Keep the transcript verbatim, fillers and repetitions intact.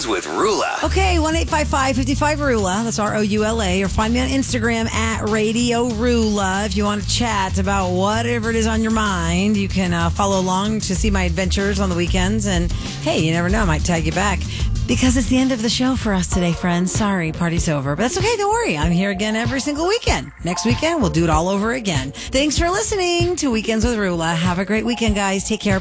Weekends with Rula. Okay, one eight five five, five five, Rula. That's R O U L A. Or find me on Instagram at Radio Rula. If you want to chat about whatever it is on your mind, you can uh, follow along to see my adventures on the weekends. And hey, you never know, I might tag you back. Because it's the end of the show for us today, friends. Sorry, party's over. But that's okay, don't worry. I'm here again every single weekend. Next weekend, we'll do it all over again. Thanks for listening to Weekends with Rula. Have a great weekend, guys. Take care.